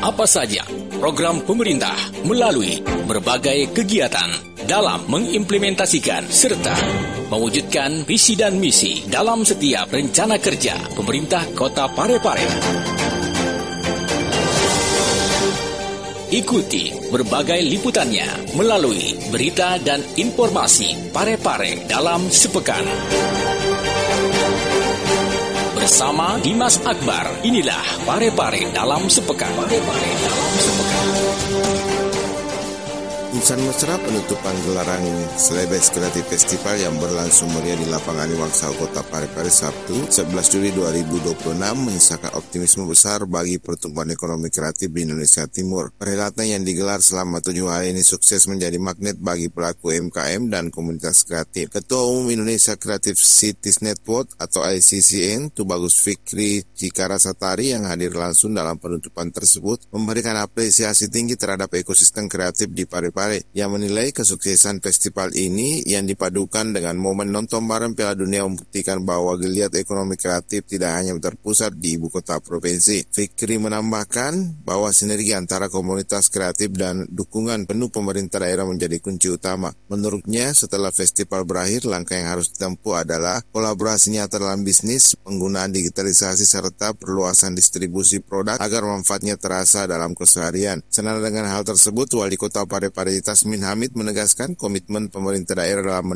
Apa saja program pemerintah melalui berbagai kegiatan dalam mengimplementasikan serta mewujudkan visi dan misi dalam setiap rencana kerja pemerintah Kota Parepare. Ikuti berbagai liputannya melalui berita dan informasi Parepare dalam sepekan. Bersama Dimas Akbar, inilah Parepare dalam sepekan. Parepare dalam sepekan. Insan mesra penutupan gelaran Celebes Kreatif Festival yang berlangsung meriah di lapangan Iwangsau Kota Parepare Sabtu 11 Juli 2026 menyisakan optimisme besar bagi pertumbuhan ekonomi kreatif di Indonesia Timur. Perhelatan yang digelar selama 7 hari ini sukses menjadi magnet bagi pelaku UMKM dan komunitas kreatif. Ketua Umum Indonesia Creative Cities Network atau ICCN, Tubagus Fikri Cikarasatari yang hadir langsung dalam penutupan tersebut memberikan apresiasi tinggi terhadap ekosistem kreatif di Parepare yang menilai kesuksesan festival ini yang dipadukan dengan momen nonton bareng Piala Dunia membuktikan bahwa geliat ekonomi kreatif tidak hanya terpusat di ibu kota provinsi. Fikri menambahkan bahwa sinergi antara komunitas kreatif dan dukungan penuh pemerintah daerah menjadi kunci utama. Menurutnya, setelah festival berakhir, langkah yang harus ditempuh adalah kolaborasi nyata dalam bisnis, penggunaan digitalisasi serta perluasan distribusi produk agar manfaatnya terasa dalam keseharian. Senada dengan hal tersebut, Wali Kota Parepare Tasmin Hamid menegaskan komitmen pemerintah daerah dalam